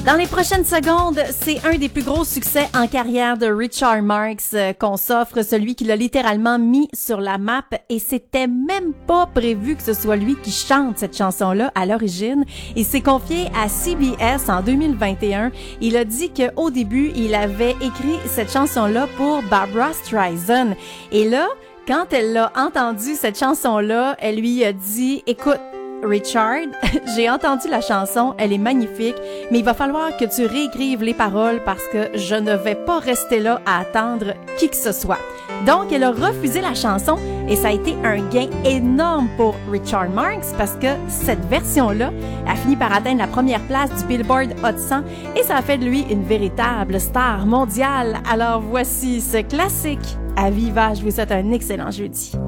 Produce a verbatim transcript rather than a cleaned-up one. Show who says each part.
Speaker 1: Dans les prochaines secondes, c'est un des plus gros succès en carrière de Richard Marx euh, qu'on s'offre, celui qui l'a littéralement mis sur la map, et c'était même pas prévu que ce soit lui qui chante cette chanson-là à l'origine. Il s'est confié à C B S en deux mille vingt et un. Il a dit qu'au début, il avait écrit cette chanson-là pour Barbra Streisand. Et là, quand elle l'a entendu cette chanson-là, elle lui a dit « Écoute, Richard, j'ai entendu la chanson, elle est magnifique, mais il va falloir que tu réécrives les paroles parce que je ne vais pas rester là à attendre qui que ce soit. » Donc, elle a refusé la chanson et ça a été un gain énorme pour Richard Marx parce que cette version-là a fini par atteindre la première place du Billboard Hot cent et ça a fait de lui une véritable star mondiale. Alors voici ce classique à Viva. Je vous souhaite un excellent jeudi.